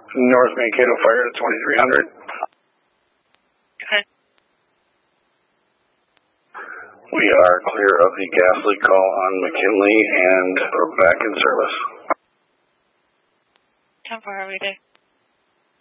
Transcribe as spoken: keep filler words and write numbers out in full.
North Mankato Fire at twenty-three hundred. Okay. We are clear of the gas leak call on McKinley and we're back in service. ten four, how are we doing?